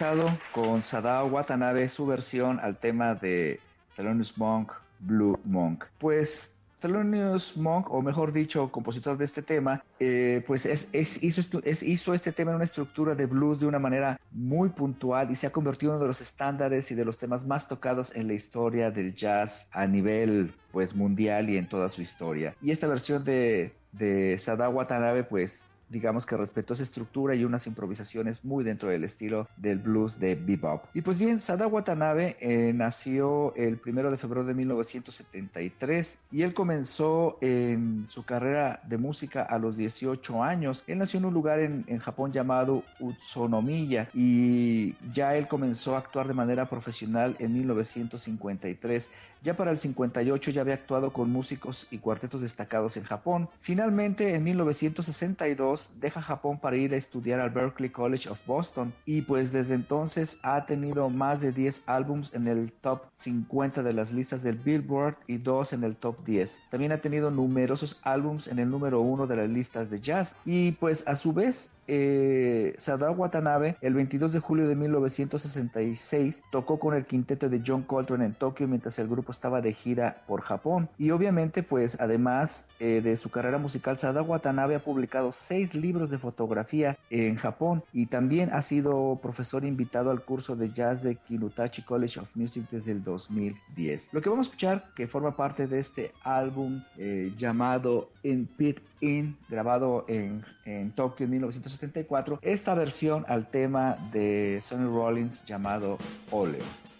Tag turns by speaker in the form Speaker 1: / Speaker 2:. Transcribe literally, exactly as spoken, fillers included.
Speaker 1: escuchado con Sadao Watanabe su versión al tema de Thelonious Monk, Blue Monk. Pues Thelonious Monk, o mejor dicho, compositor de este tema, eh, pues es, es, hizo, es, hizo este tema en una estructura de blues de una manera muy puntual y se ha convertido en uno de los estándares y de los temas más tocados en la historia del jazz a nivel pues mundial y en toda su historia. Y esta versión de, de Sadao Watanabe pues digamos que respetó esa estructura y unas improvisaciones muy dentro del estilo del blues de bebop. Y pues bien, Sadao Watanabe eh, nació el primero de febrero de mil novecientos setenta y tres y él comenzó en su carrera de música a los dieciocho años. Él nació en un lugar en, en Japón llamado Utsunomiya y ya él comenzó a actuar de manera profesional en mil novecientos cincuenta y tres. Ya para el cincuenta y ocho ya había actuado con músicos y cuartetos destacados en Japón. Finalmente, en mil novecientos sesenta y dos deja Japón para ir a estudiar al Berklee College of Boston y pues desde entonces ha tenido más de diez álbums en el top cincuenta de las listas del Billboard y dos en el top diez. También ha tenido numerosos álbums en el número uno de las listas de jazz y pues a su vez eh, Sadao Watanabe el veintidós de julio de mil novecientos sesenta y seis tocó con el quinteto de John Coltrane en Tokio mientras el grupo estaba de gira por Japón y obviamente pues además eh, de su carrera musical Sadao Watanabe ha publicado seis libros de fotografía en Japón y también ha sido profesor invitado al curso de jazz de Kinutachi College of Music desde el dos mil diez. Lo que vamos a escuchar que forma parte de este álbum eh, llamado In Pit In, grabado en, en Tokio en mil novecientos setenta y cuatro, esta versión al tema de Sonny Rollins llamado Oleo.